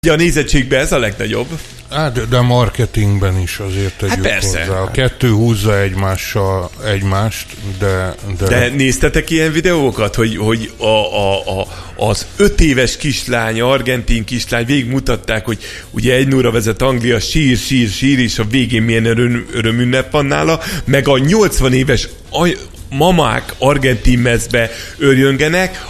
A nézettségben ez a legnagyobb. Hát, de marketingben is azért tegyük hozzá. A kettő húzza egymást, de néztetek ilyen videókat, hogy az 5 éves kislány, argentin kislány, végigmutatták, hogy ugye 1-0-ra vezet Anglia, sír, és a végén milyen örömünnep van nála, meg a 80 éves mamák argentin mezbe örjöngenek,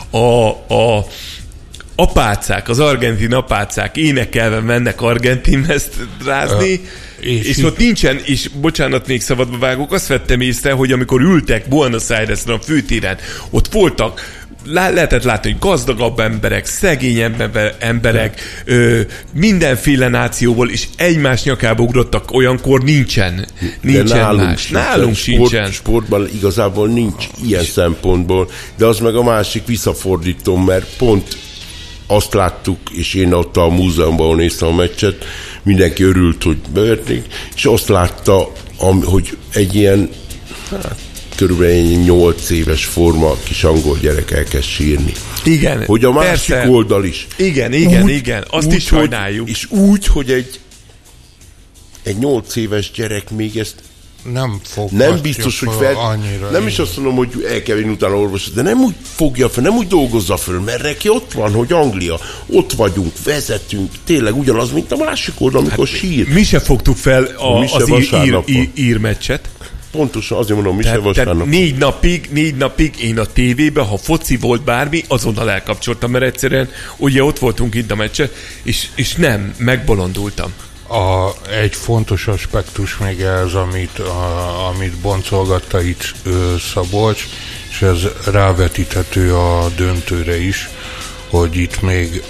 apácák, az argentin apácák énekelve mennek argentin mezt rázni, és ott nincsen, és bocsánat, még szabadba vágok, azt vettem észre, hogy amikor ültek Buenos Airesben a főtéren, ott voltak, lehetett látni, hogy gazdagabb emberek, szegényebb emberek, mindenféle nációból, és egymás nyakába ugrottak, olyankor nincsen nálunk sincsen. Sportban igazából nincs ilyen szempontból, de az meg a másik visszafordító, mert pont azt láttuk, és én ott a múzeumban néztem a meccset, mindenki örült, hogy beverték, és azt látta, hogy egy ilyen, körülbelül 8 éves forma kis angol gyerek elkezd sírni. Igen, hogy a másik oldal is. Igen, azt is sajnáljuk. És úgy, hogy egy 8 éves gyerek még ezt nem biztos, hogy nem is azt mondom, hogy el kell vinni utána orvosot, de nem úgy fogja fel, nem úgy dolgozza föl, mert neki ott van, hogy Anglia, ott vagyunk, vezetünk, tényleg ugyanaz, mint a másik oldal, amikor sír. Mi se fogtuk fel az írmeccset. Pontosan, azért mondom, mi se vasárnap. 4 napig én a tévében, ha foci volt bármi, azonnal elkapcsoltam, mert egyszerűen ugye ott voltunk itt a meccsen, és nem, megbolondultam. Egy fontos aspektus még ez, amit boncolgatta itt Szabolcs, és ez rávetíthető a döntőre is, hogy itt még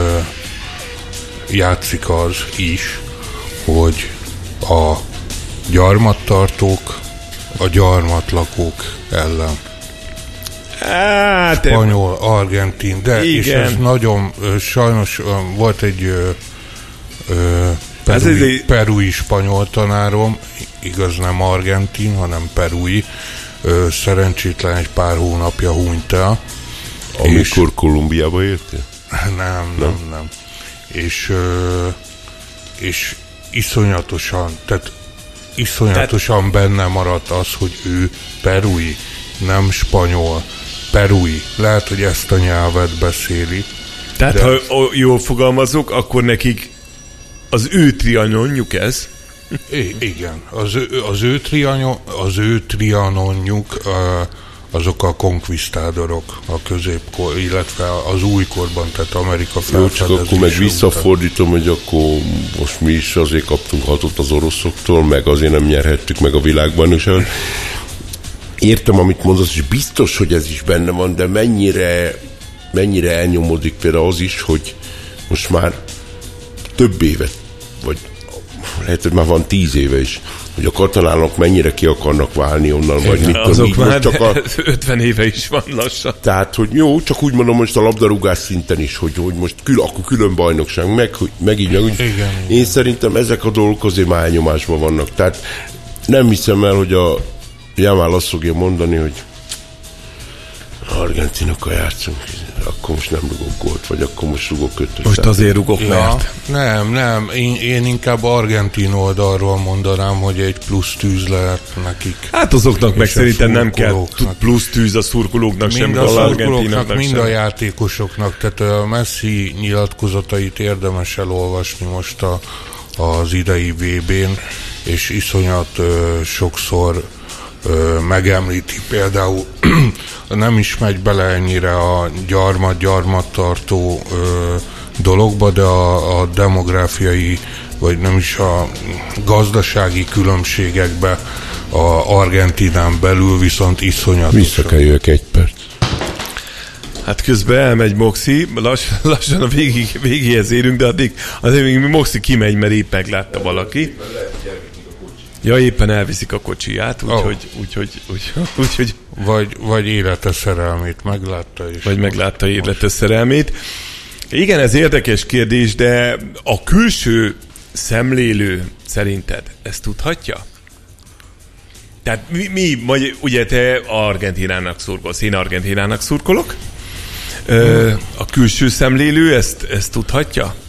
játszik az is, hogy a gyarmattartók a gyarmatlakók ellen. Spanyol, argentin, de igen. És ez nagyon sajnos volt egy perui spanyol tanárom, igaz nem argentin, hanem perui, szerencsétlen egy pár hónapja hunyt el. Amikor Kolumbiába értél? Nem. És iszonyatosan benne maradt az, hogy ő perui, nem spanyol, perui. Lehet, hogy ezt a nyelvet beszéli. Tehát, ha jól fogalmazok, akkor nekik az ő trianonjuk ez? Igen. Az ő trianonjuk azok a konkvisztádorok a középkor, illetve az újkorban, tehát Amerika felfedezése. Csak akkor meg visszafordítom, hogy akkor most mi is azért kaptunk 6-ot az oroszoktól, meg azért nem nyerhettük meg a világbajnokságot. Értem, amit mondasz, és biztos, hogy ez is benne van, de mennyire elnyomodik például az is, hogy most már több évet, vagy lehet, hogy már van 10 éve is, hogy a katalánok mennyire ki akarnak válni onnan, vagy mit azok tudom, már csak 50 éve is van lassan. Tehát, hogy jó, csak úgy mondom most a labdarúgás szinten is, hogy most akkor külön bajnokság, meg így. Igen. Én szerintem ezek a dolgok azért már elnyomásban vannak. Tehát nem hiszem el, hogy a Jamál azt fogja mondani, hogy argentinokkal játszunk, akkor most nem rugok gólt, vagy akkor most rugok 5-öt. Most azért rugok, mert... Nem. Én inkább argentin oldalról mondanám, hogy egy plusz tűz lehet nekik. Hát azoknak meg szerintem nem kell plusz tűz a szurkolóknak sem, mind a szurkolóknak, mind a játékosoknak. Tehát a Messi nyilatkozatait érdemes elolvasni most az idei VB-n, és iszonyat sokszor megemlíti például, nem is megy bele ennyire a gyarmattartó dologba, de a demográfiai, vagy nem is a gazdasági különbségekbe a Argentinán belül viszont iszonyatosan. Vissza kell jövök 1 perc. Hát közben elmegy Moxi, lassan a végéhez érünk, de addig még Moxi kimegy, mert épp meglátta valaki. Ja, éppen elviszik a kocsiját, úgyhogy... Vagy élete szerelmét meglátta is. Vagy meglátta élete szerelmét. Igen, ez érdekes kérdés, de a külső szemlélő szerinted ezt tudhatja? Tehát ugye te Argentinának szurkolsz, én Argentinának szurkolok. A külső szemlélő ezt tudhatja?